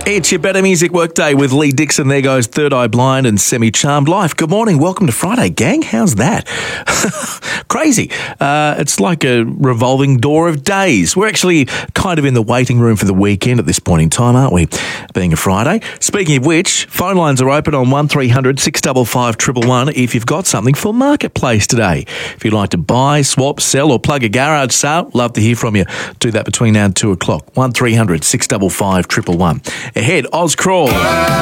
It's your Better Music Workday with Lee Dixon. There goes Third Eye Blind and Semi-Charmed Life. Good morning. Welcome to Friday, gang. How's that? Crazy. It's like a revolving door of days. We're actually kind of in the waiting room for the weekend at this point in time, aren't we? Being a Friday. Speaking of which, phone lines are open on 1300 655 111 if you've got something for Marketplace today. If you'd like to buy, swap, sell or plug a garage sale, love to hear from you. Do that between now and 2 o'clock. 1300 655 111. Ahead, Oz Crawl.